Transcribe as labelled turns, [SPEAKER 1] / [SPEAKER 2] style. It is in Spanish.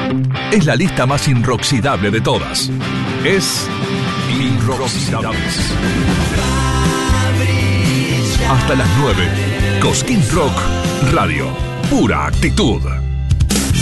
[SPEAKER 1] Es la lista más inroxidable de todas. Es Inroxidables. Hasta las 9. Cosquín Rock Radio. Pura actitud.